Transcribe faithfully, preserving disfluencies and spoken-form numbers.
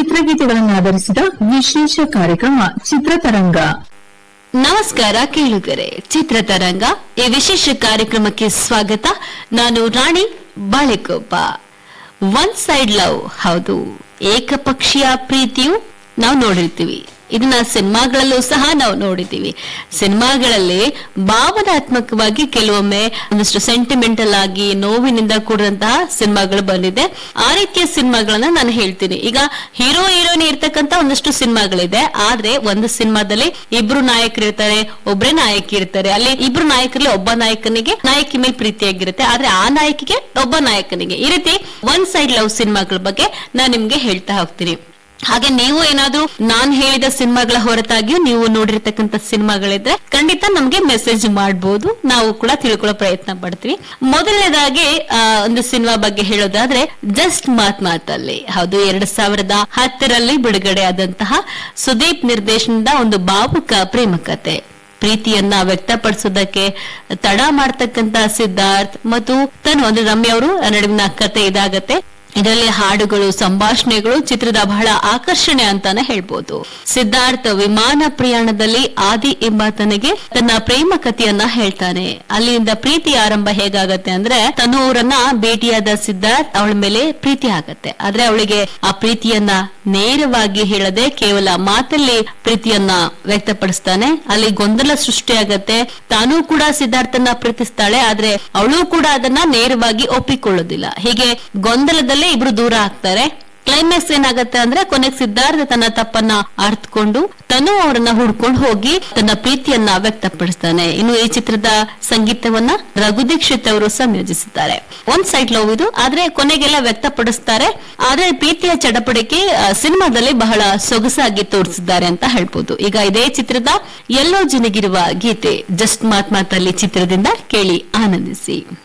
ಚಿತ್ರಗೀತೆಗಳನ್ನು ಆಧರಿಸಿದ ವಿಶೇಷ ಕಾರ್ಯಕ್ರಮ ಚಿತ್ರತರಂಗ. ನಮಸ್ಕಾರ ಕೇಳುಗರೆ, ಚಿತ್ರತರಂಗ ಈ ವಿಶೇಷ ಕಾರ್ಯಕ್ರಮಕ್ಕೆ ಸ್ವಾಗತ. ನಾನು ರಾಣಿ ಬಾಳೆಕೊಪ್ಪ. ಒನ್ ಸೈಡ್ ಲವ್, ಹೌದು, ಏಕಪಕ್ಷೀಯ ಪ್ರೀತಿಯು ನಾವು ನೋಡಿರ್ತೀವಿ. ಇದನ್ನ ಸಿನಿಮಾಗಳಲ್ಲೂ ಸಹ ನಾವು ನೋಡಿದ್ದೀವಿ. ಸಿನಿಮಾಗಳಲ್ಲಿ ಭಾವನಾತ್ಮಕವಾಗಿ ಕೆಲವೊಮ್ಮೆ ಒಂದಷ್ಟು ಸೆಂಟಿಮೆಂಟಲ್ ಆಗಿ ನೋವಿನಿಂದ ಕೂಡಿದಂತಹ ಸಿನಿಮಾಗಳು ಬಂದಿದೆ. ಆ ರೀತಿಯ ಸಿನಿಮಾಗಳನ್ನ ನಾನು ಹೇಳ್ತೀನಿ. ಈಗ ಹೀರೋ ಹೀರೋಯಿನ್ ಇರ್ತಕ್ಕಂತ ಒಂದಷ್ಟು ಸಿನಿಮಾಗಳಿದೆ. ಆದ್ರೆ ಒಂದು ಸಿನಿಮಾದಲ್ಲಿ ಇಬ್ರು ನಾಯಕರು ಇರ್ತಾರೆ, ಒಬ್ಬರೇ ನಾಯಕಿ ಇರ್ತಾರೆ. ಅಲ್ಲಿ ಇಬ್ರು ನಾಯಕರಲ್ಲಿ ಒಬ್ಬ ನಾಯಕನಿಗೆ ನಾಯಕಿ ಮೇಲೆ ಪ್ರೀತಿಯಾಗಿರುತ್ತೆ, ಆದ್ರೆ ಆ ನಾಯಕಿಗೆ ಒಬ್ಬ ನಾಯಕನಿಗೆ. ಈ ರೀತಿ ಒನ್ ಸೈಡ್ ಲವ್ ಸಿನಿಮಾಗಳ ಬಗ್ಗೆ ನಾನು ನಿಮ್ಗೆ ಹೇಳ್ತಾ ಹೋಗ್ತೀನಿ. ಹಾಗೆ ನೀವು ಏನಾದ್ರೂ ನಾನ್ ಹೇಳಿದ ಸಿನಿಮಾಗಳ ಹೊರತಾಗಿಯೂ ನೀವು ನೋಡಿರ್ತಕ್ಕಂಥ ಸಿನಿಮಾಗಳಿದ್ರೆ ಖಂಡಿತ ನಮ್ಗೆ ಮೆಸೇಜ್ ಮಾಡಬಹುದು, ನಾವು ಕೂಡ ತಿಳ್ಕೊಳ್ಳೋ ಪ್ರಯತ್ನ ಪಡ್ತೀವಿ. ಮೊದಲನೇದಾಗಿ ಒಂದು ಸಿನಿಮಾ ಬಗ್ಗೆ ಹೇಳೋದಾದ್ರೆ ಜಸ್ಟ್ ಮಾತ್ ಮಾತಲ್ಲಿ, ಹೌದು, ಎರಡ್ ಸಾವಿರದ ಹತ್ತರಲ್ಲಿ ಬಿಡುಗಡೆ ಆದಂತಹ ಸುದೀಪ್ ನಿರ್ದೇಶನದ ಒಂದು ಭಾವುಕ ಪ್ರೇಮ ಕಥೆ. ಪ್ರೀತಿಯನ್ನ ವ್ಯಕ್ತಪಡಿಸೋದಕ್ಕೆ ತಡ ಮಾಡ್ತಕ್ಕಂತ ಸಿದ್ಧಾರ್ಥ್ ಮತ್ತು ತನು ಅಂದ್ರೆ ರಮ್ಯ ಅವರು ನಡುವಿನ ಕತೆ ಇದಾಗತ್ತೆ. ಇದರಲ್ಲಿ ಹಾಡುಗಳು, ಸಂಭಾಷಣೆಗಳು ಚಿತ್ರದ ಬಹಳ ಆಕರ್ಷಣೆ ಅಂತಾನೆ ಹೇಳ್ಬೋದು. ಸಿದ್ಧಾರ್ಥ್ ವಿಮಾನ ಪ್ರಯಾಣದಲ್ಲಿ ಆದಿ ಎಂಬಾತನಿಗೆ ತನ್ನ ಪ್ರೇಮ ಕಥೆಯನ್ನ ಹೇಳ್ತಾನೆ. ಅಲ್ಲಿಂದ ಪ್ರೀತಿ ಆರಂಭ ಹೇಗಾಗತ್ತೆ ಅಂದ್ರೆ, ತನು ಅವರನ್ನ ಭೇಟಿಯಾದ ಸಿದ್ಧಾರ್ಥ್ ಅವಳ ಮೇಲೆ ಪ್ರೀತಿ ಆಗತ್ತೆ. ಆದ್ರೆ ಅವಳಿಗೆ ಆ ಪ್ರೀತಿಯನ್ನ ನೇರವಾಗಿ ಹೇಳದೆ ಕೇವಲ ಮಾತಲ್ಲಿ ಪ್ರೀತಿಯನ್ನ ವ್ಯಕ್ತಪಡಿಸ್ತಾನೆ. ಅಲ್ಲಿ ಗೊಂದಲ ಸೃಷ್ಟಿಯಾಗತ್ತೆ. ತಾನೂ ಕೂಡ ಸಿದ್ಧಾರ್ಥನ ಪ್ರೀತಿಸ್ತಾಳೆ, ಆದ್ರೆ ಅವಳು ಕೂಡ ಅದನ್ನ ನೇರವಾಗಿ ಒಪ್ಪಿಕೊಳ್ಳೋದಿಲ್ಲ. ಹೀಗೆ ಗೊಂದಲದಲ್ಲಿ ಇಬ್ರು ದೂರ ಆಗ್ತಾರೆ. ಕ್ಲೈಮ್ಯಾಕ್ಸ್ ಏನಾಗತ್ತೆ ಅಂದ್ರೆ, ಕೊನೆಗೆ ಸಿದ್ಧಾರ್ಥ ತನ್ನ ತಪ್ಪನ್ನ ಅರ್ಥಕೊಂಡು ತನು ಅವರನ್ನ ಹುಡ್ಕೊಂಡು ಹೋಗಿ ತನ್ನ ಪ್ರೀತಿಯನ್ನ ವ್ಯಕ್ತಪಡಿಸ್ತಾನೆ. ಇನ್ನು ಈ ಚಿತ್ರದ ಸಂಗೀತವನ್ನ ರಘು ದೀಕ್ಷಿತ್ ಅವರು ಸಂಯೋಜಿಸಿದ್ದಾರೆ. ಒನ್ ಸೈಡ್ ಲವ್ ಇದು, ಆದ್ರೆ ಕೊನೆಗೆಲ್ಲ ವ್ಯಕ್ತಪಡಿಸ್ತಾರೆ. ಆದ್ರೆ ಪ್ರೀತಿಯ ಚಡಪಡಿಕೆ ಸಿನಿಮಾದಲ್ಲಿ ಬಹಳ ಸೊಗಸಾಗಿ ತೋರಿಸಿದ್ದಾರೆ ಅಂತ ಹೇಳ್ಬೋದು. ಈಗ ಇದೇ ಚಿತ್ರದ ಎಲ್ಲೋ ಜಿನಗಿರುವ ಗೀತೆ ಜಸ್ಟ್ ಮಾತ್ ಮಾತಲ್ಲಿ ಚಿತ್ರದಿಂದ ಕೇಳಿ ಆನಂದಿಸಿ.